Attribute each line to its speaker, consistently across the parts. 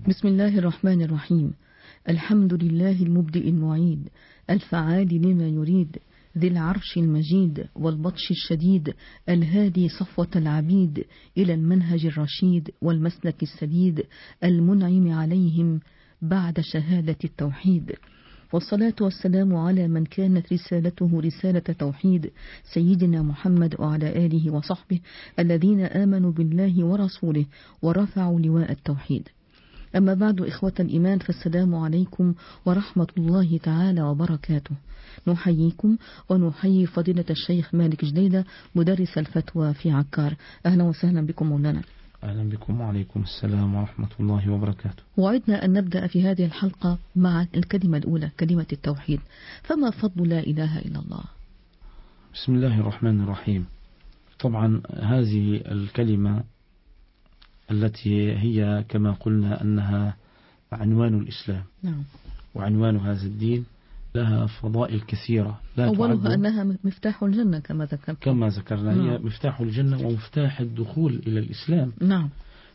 Speaker 1: بسم الله الرحمن الرحيم. الحمد لله المبدئ المعيد الفعال لما يريد ذي العرش المجيد والبطش الشديد الهادي صفوة العبيد إلى المنهج الرشيد والمسلك السديد المنعم عليهم بعد شهادة التوحيد، والصلاة والسلام على من كانت رسالته رسالة توحيد سيدنا محمد وعلى آله وصحبه الذين آمنوا بالله ورسوله ورفعوا لواء التوحيد. أما بعد، إخوة الإيمان، فالسلام عليكم ورحمة الله تعالى وبركاته. نحييكم ونحيي فضيلة الشيخ مالك جديدة مدرس الفتوى في عكار. أهلا وسهلا بكم مولانا.
Speaker 2: أهلا بكم وعليكم السلام ورحمة الله وبركاته.
Speaker 1: وعدنا أن نبدأ في هذه الحلقة مع الكلمة الأولى، كلمة التوحيد. فما فضل لا إله إلا الله؟
Speaker 2: بسم الله الرحمن الرحيم. طبعا هذه الكلمة التي هي كما قلنا أنها عنوان الإسلام،
Speaker 1: نعم،
Speaker 2: وعنوان هذا الدين، لها فضائل كثيرة لا تعد.
Speaker 1: أولها أنها مفتاح الجنة كما ذكرنا.
Speaker 2: هي مفتاح الجنة ومفتاح الدخول إلى الإسلام.
Speaker 1: نعم.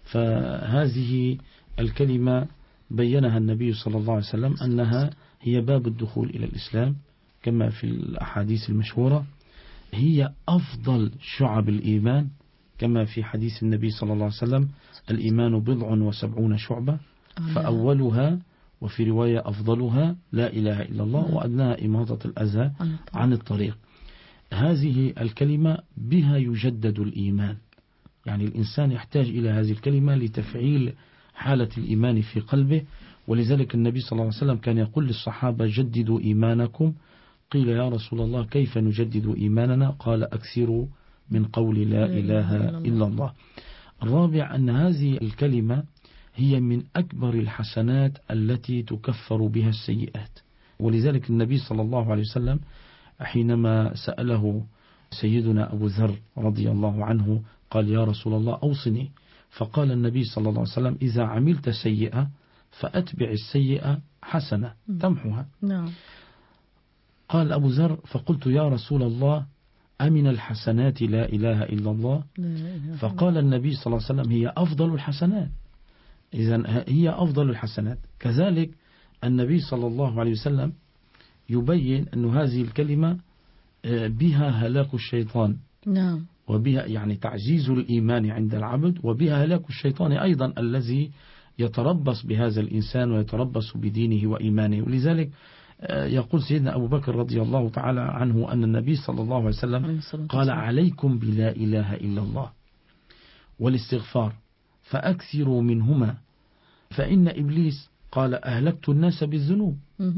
Speaker 2: فهذه الكلمة بينها النبي صلى الله عليه وسلم أنها هي باب الدخول إلى الإسلام، كما في الأحاديث المشهورة. هي أفضل شعب الإيمان، كما في حديث النبي صلى الله عليه وسلم: الإيمان 70 شعبة، فأولها وفي رواية أفضلها لا إله إلا الله، وأدناها إماطة الأذى عن الطريق. هذه الكلمة بها يجدد الإيمان، يعني الإنسان يحتاج إلى هذه الكلمة لتفعيل حالة الإيمان في قلبه. ولذلك النبي صلى الله عليه وسلم كان يقول للصحابة: جددوا إيمانكم. قيل: يا رسول الله كيف نجدد إيماننا؟ قال: أكثروا من قول لا إله إلا الله. الرابع أن هذه الكلمة هي من أكبر الحسنات التي تكفر بها السيئات. ولذلك النبي صلى الله عليه وسلم حينما سأله سيدنا أبو ذر رضي الله عنه قال: يا رسول الله أوصني. فقال النبي صلى الله عليه وسلم: إذا عملت سيئة فأتبع السيئة حسنة تمحها. قال أبو ذر: فقلت: يا رسول الله أمن الحسنات لا إله إلا الله؟ فقال النبي صلى الله عليه وسلم: هي أفضل الحسنات. إذن هي أفضل الحسنات. كذلك النبي صلى الله عليه وسلم يبين أن هذه الكلمة بها هلاك الشيطان.
Speaker 1: نعم.
Speaker 2: وبها يعني تعزيز الإيمان عند العبد، وبها هلاك الشيطان أيضا الذي يتربص بهذا الإنسان ويتربص بدينه وإيمانه. ولذلك يقول سيدنا أبو بكر رضي الله تعالى عنه أن النبي صلى الله عليه وسلم قال: عليكم بلا إله إلا الله والاستغفار فأكثروا منهما، فإن إبليس قال: أهلكت الناس بالذنوب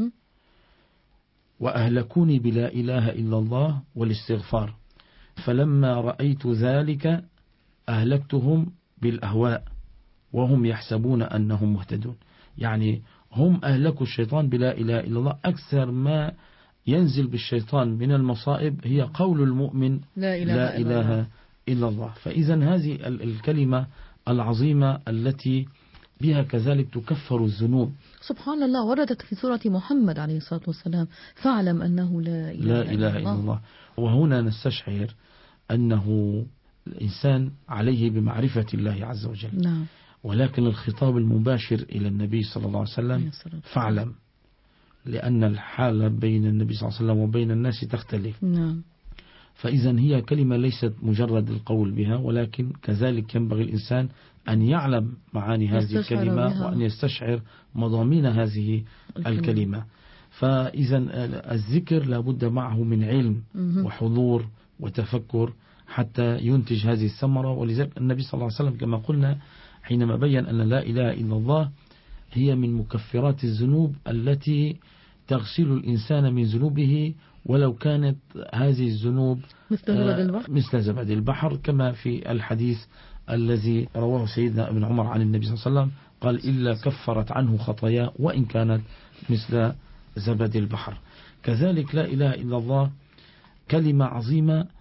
Speaker 2: وأهلكوني بلا إله إلا الله والاستغفار، فلما رأيت ذلك أهلكتهم بالأهواء وهم يحسبون أنهم مهتدون. يعني هم أهلكوا الشيطان بلا إله إلا الله. أكثر ما ينزل بالشيطان من المصائب هي قول المؤمن لا إله إلا الله. فإذا هذه الكلمة العظيمة التي بها كذلك تكفر الذنوب.
Speaker 1: سبحان الله، وردت في سورة محمد عليه الصلاة والسلام: فاعلم أنه لا إله إلا الله.
Speaker 2: وهنا نستشعر أنه الإنسان عليه بمعرفة الله عز وجل.
Speaker 1: نعم.
Speaker 2: ولكن الخطاب المباشر إلى النبي صلى الله عليه وسلم: فاعلم، لأن الحالة بين النبي صلى الله عليه وسلم وبين الناس تختلف.
Speaker 1: نعم.
Speaker 2: فإذا هي كلمة ليست مجرد القول بها، ولكن كذلك ينبغي الإنسان أن يعلم معاني هذه الكلمة وأن يستشعر مضامين هذه الكلمة. فإذا الذكر لابد معه من علم وحضور وتفكر حتى ينتج هذه الثمرة. ولذلك النبي صلى الله عليه وسلم كما قلنا حينما بين أن لا إله إلا الله هي من مكفرات الذنوب التي تغسل الإنسان من ذنوبه، ولو كانت هذه الذنوب مثل زبد البحر، كما في الحديث الذي رواه سيدنا ابن عمر عن النبي صلى الله عليه وسلم قال: إلا كفرت عنه خطاياه وإن كانت مثل زبد البحر. كذلك لا إله إلا الله كلمة عظيمة